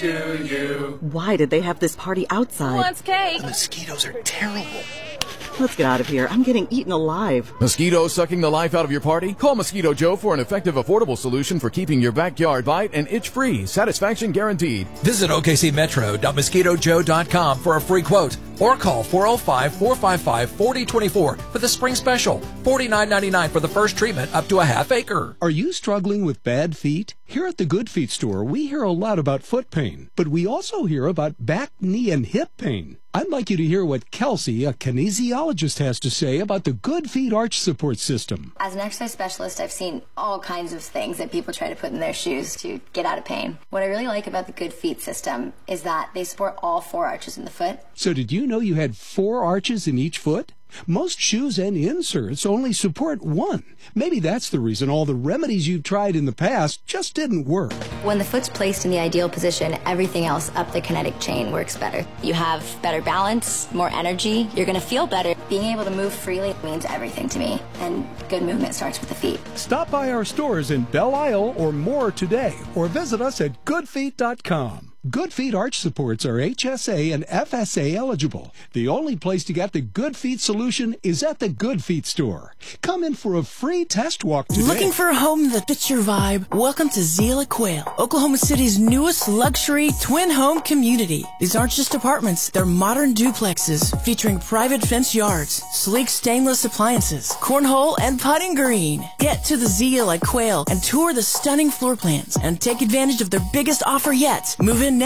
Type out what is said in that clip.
to you. Why did they have this party outside? Who wants cake? The mosquitoes are terrible. Let's get out of here. I'm getting eaten alive. Mosquitoes sucking the life out of your party? Call Mosquito Joe for an effective, affordable solution for keeping your backyard bite and itch-free. Satisfaction guaranteed. Visit OKCMetro.mosquitojoe.com for a free quote or call 405-455-4024 for the spring special. $49.99 for the first treatment up to a half acre. Are you struggling with bad feet? Here at the Good Feet store, we hear a lot about foot pain, but we also hear about back, knee, and hip pain. I'd like you to hear what Kelsey, a kinesiologist, has to say about the Good Feet arch support system. As an exercise specialist, I've seen all kinds of things that people try to put in their shoes to get out of pain. What I really like about the Good Feet system is that they support all 4 arches in the foot. So did you know you had 4 arches in each foot? Most shoes and inserts only support 1. Maybe that's the reason all the remedies you've tried in the past just didn't work. When the foot's placed in the ideal position, everything else up the kinetic chain works better. You have better balance, more energy, you're going to feel better. Being able to move freely means everything to me, and good movement starts with the feet. Stop by our stores in Belle Isle or more today, or visit us at goodfeet.com. Good Feet arch supports are HSA and FSA eligible. The only place to get the Good Feet solution is at the Good Feet store. Come in for a free test walk today. Looking for a home that fits your vibe? Welcome to Zila Quail, Oklahoma City's newest luxury twin home community. These aren't just apartments, they're modern duplexes featuring private fence yards, sleek stainless appliances, cornhole, and putting green. Get to the Zila Quail and tour the stunning floor plans and take advantage of their biggest offer yet. Move in